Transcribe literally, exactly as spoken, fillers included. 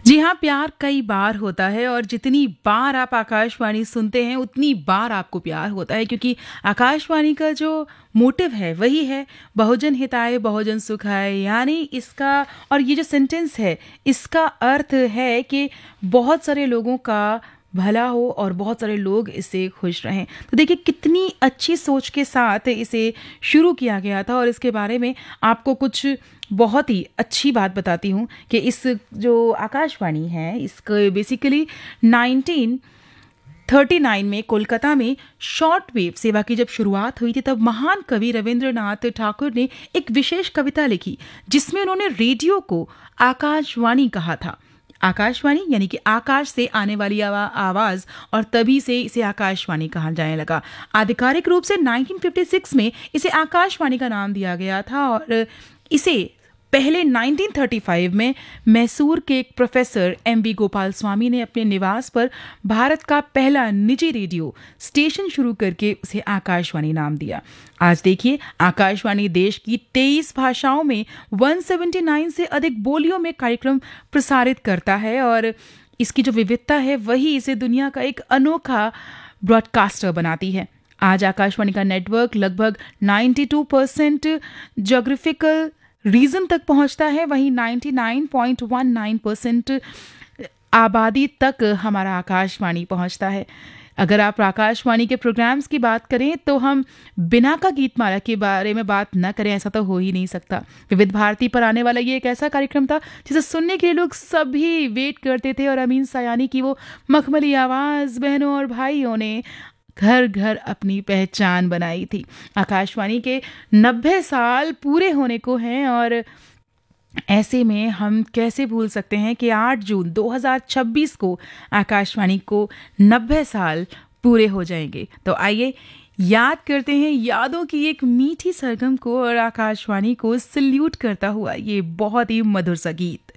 जी हाँ, प्यार कई बार होता है और जितनी बार आप आकाशवाणी सुनते हैं उतनी बार आपको प्यार होता है, क्योंकि आकाशवाणी का जो मोटिव है वही है बहुजन हिताय बहुजन सुखाय। यानी इसका और ये जो सेंटेंस है इसका अर्थ है कि बहुत सारे लोगों का भला हो और बहुत सारे लोग इससे खुश रहें। तो देखिए कितनी अच्छी सोच के साथ इसे शुरू किया गया था और इसके बारे में आपको कुछ बहुत ही अच्छी बात बताती हूँ कि इस जो आकाशवाणी है इसके बेसिकली नाइनटीन थर्टी नाइन में कोलकाता में शॉर्ट वेव सेवा की जब शुरुआत हुई थी तब महान कवि रविंद्रनाथ ठाकुर ने एक विशेष कविता लिखी जिसमें उन्होंने रेडियो को आकाशवाणी कहा था। आकाशवाणी यानी कि आकाश से आने वाली आवा, आवाज और तभी से इसे आकाशवाणी कहा जाने लगा। आधिकारिक रूप से नाइनटीन फिफ्टी सिक्स में इसे आकाशवाणी का नाम दिया गया था और इसे पहले नाइनटीन थर्टी फाइव में मैसूर के एक professor M B Gopal Swami ने अपने निवास पर भारत का पहला निजी रेडियो स्टेशन शुरू करके उसे आकाशवाणी नाम दिया। आज देखिए आकाशवाणी देश की तेईस भाषाओं में एक सौ उन्यासी से अधिक बोलियों में कार्यक्रम प्रसारित करता है और इसकी जो विविधता है वही इसे दुनिया का एक अनोखा ब्रॉडकास्टर बनाती है। आज आकाशवाणी का नेटवर्क लगभग बानवे परसेंट ज्योग्राफिकल रीजन तक पहुंचता है, वहीं निन्यानवे पॉइंट एक नौ परसेंट आबादी तक हमारा आकाशवाणी पहुंचता है। अगर आप आकाशवाणी के प्रोग्राम्स की बात करें तो हम बिना का गीतमाला के बारे में बात न करें ऐसा तो हो ही नहीं सकता। विविध भारती पर आने वाला ये एक ऐसा कार्यक्रम था जिसे सुनने के लिए लोग सभी वेट करते थे और अमीन सयानी की वो मखमली आवाज़ बहनों और भाइयों ने घर घर अपनी पहचान बनाई थी। आकाशवाणी के नब्बे साल पूरे होने को हैं और ऐसे में हम कैसे भूल सकते हैं कि आठ जून दो हज़ार छब्बीस को आकाशवाणी को नब्बे साल पूरे हो जाएंगे। तो आइए याद करते हैं यादों की एक मीठी सरगम को और आकाशवाणी को सल्यूट करता हुआ ये बहुत ही मधुर सा गीत।